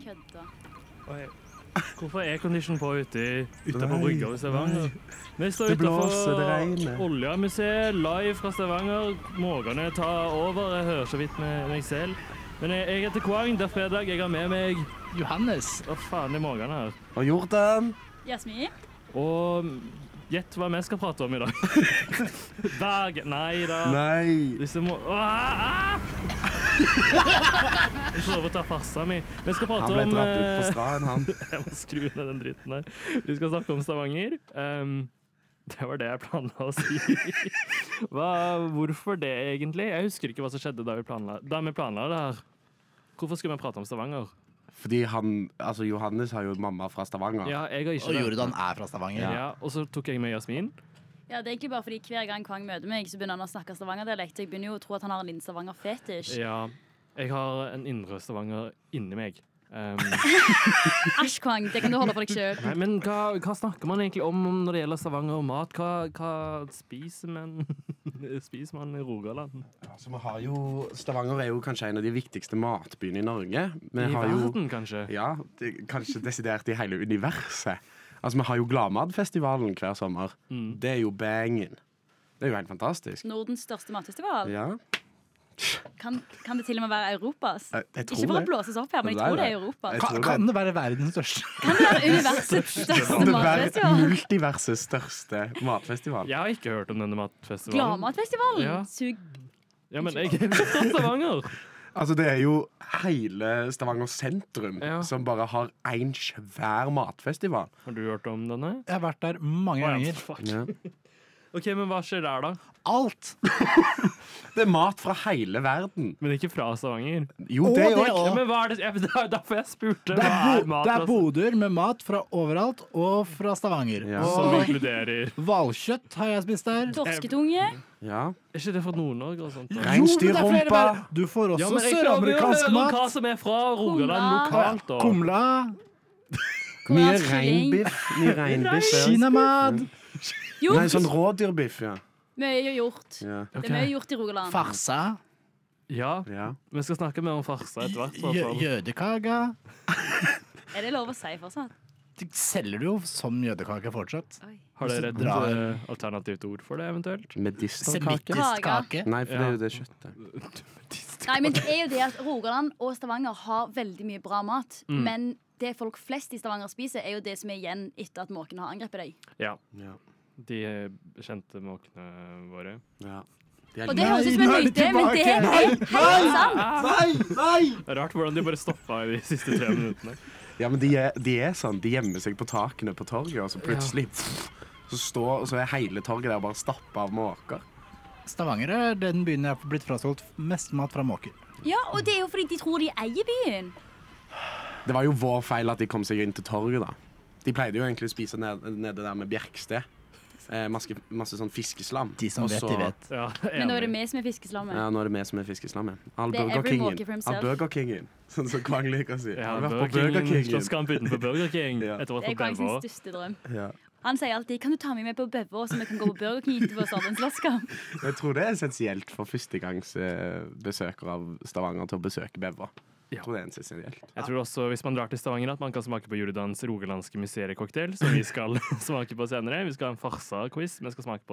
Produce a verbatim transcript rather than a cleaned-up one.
kødda. Oi. Hvorfor er aircondition på ute utenfor brygga i Stavanger? Vi står Det blåser, det utenfor regner. Oljemuseet, live fra Stavanger. Mågene tar over, jeg hører så vidt med meg selv. Men jeg, jeg heter Kwang, det er fredag, jeg har med meg Johannes. Å faen, det er mågene her. Og Jordan. Jasmin? Og gjett hva vi skal prate om i dag. Berg, nei da. Nei. Disse må... Ah, ah! Jeg prøver å ta farsa mi. Vi skal prate Han ble om... dratt ut på eh, stranden, han. Jeg må skru ned den dritten der. Vi skal snakke om Stavanger. Um, det var det jeg planla å si. Hva, hvorfor det egentlig? Jeg husker ikke hva som skjedde da vi planla, da vi planla det her. Hvorfor skal vi prate om Stavanger? Fordi han, altså Johannes har jo mamma fra Stavanger. Ja, jeg har ikke Og det. Jordan er fra Stavanger. Ja, og så tok jeg med Jasmin. Ja, det er egentlig bare fordi hver gang Kwang møter meg, så begynner han å snakke Stavanger-dialekt. Jeg begynner jo å tro at han har en liten Stavanger-fetisj. Ja, jeg har en indre Stavanger inni meg. Um, Æsj, Kwang, det kan du holde for deg selv. nei, men hva, hva snakker man egentlig om når det gjelder Stavanger og mat? Hva, hva spiser man spiser man i Rogaland? Altså, vi har jo, Stavanger er jo kanskje en av de viktigste matbyene i Norge. Vi I har jo, verden, kanskje? ja, det, kanskje desidert i hele universet. Altså, vi har jo Gladmatfestivalen hver sommer. Mm. Det er jo bangen. Det er jo helt fantastisk. Nordens største matfestival. Ja, Kan, kan det til og med være Europas? jeg, jeg tror Ikke for å det. blåse oss opp her, men jeg Nei, tror det nei. er Europas. Jeg Kan, tror kan det være verdens største? Kan det være universets største Kan det være matfestival? multiversets største matfestival? Jeg har ikke hørt om denne matfestivalen. Gladmatfestivalen? Ja. Sug. Ja, men jeg er fra Stavanger. Altså, det er jo hele Stavanger sentrum Ja. som bare har en svær matfestival. Har du hørt om denne? Jeg har vært der mange Å, ja, ganger. fuck. Ja. Ok, men hva skjer der da? Alt! Det er mat fra hele verden. Men ikke fra Stavanger. Jo, Og det det òg. også. Ja, men hva er det? Jeg, det er derfor jeg spurte. Det Hva er, er bo mat det er fra boder med mat fra overalt og fra Stavanger. Ja. Som Og inkluderer... hvalkjøtt har jeg spist der. Torsketunge? Ja. Er ikke det fra Nord-Norge og sånt? da? Jo, men det er flere Reinsdyrrumpa. ver- Du får også Ja, men jeg prøver jo å søramerikansk høre mat. hva som er fra Rogaland Kumla. lokalt. Og... Kumla, Mye Koreansk kylling. reinbiff. Mye reinbiff. kinamad, Jo, Nei, sånn rådyrbiff, ja. mye gjort. Ja. Det er mye gjort i Rogaland. farsa, Ja, ja. vi skal snakke mer om farsa etter hvert. i hvert jø fall. jødekaka. Er det lov å si fortsatt? De selger det jo som jødekake fortsatt. Oi. Har dere et Drar- eh, alternativt ord for det, eventuelt? Medisterkake. Semittisk kake. Nei, for det er Ja. jo det kjøttet. Nei, men det er jo det at Rogaland og Stavanger har veldig mye bra mat. Mm. Men det folk flest i Stavanger spiser, er jo det som er igjen etter at måkene har angrepet deg. Ja, Ja. de eh, kjente måkene våre. Ja. De er Og det litt- høres ut som en nå er de myte, men det tilbake. er helt sant. Nei, nei! Det er rart hvordan de bare stoppa i de siste tre minuttene. Ja, men de er, de er sånn. De gjemmer seg på takene på torget, og så plutselig pff, så, står, og så er hele torget der bare stappa av måker. Stavanger er den byen jeg har blitt frasolgt mest mat fra måker. Ja, og det er jo fordi de tror de eier byen. Det var jo vår feil at de kom seg inn til torget, da. De pleide jo egentlig å spise ned- nede der med Bjerksted. Eh, masse, masse sånn fiskeslam. De som Og vet, så- de vet. Ja, Men nå er det enig. vi som er fiskeslammet. Ja, nå er det vi som er fiskeslammet. All Det er Burger every walker for Kingen. himself. All Burger Kingen. Sånn som Kvang liker å si. Ja, Har du vært på Burger Burger King, Kingen? slåsskamp utenfor Burger King. Ja. Etter å Det ha er fått Kvang sin bevå. største drøm. Ja. Han sier alltid 'Kan du ta meg med på Bøvå, så vi kan gå på Burger King etterpå?' Sånn en slåsskamp. Jeg tror det er essensielt for førstegangsbesøkere av Stavanger til å besøke Bevva. Ja. Jeg tror det er essensielt. Jeg tror også hvis man drar til Stavanger at man kan smake på Jordans rogalandske mysteriecocktail, som vi skal smake på senere. Vi skal ha en farsa-quiz. Vi skal smake på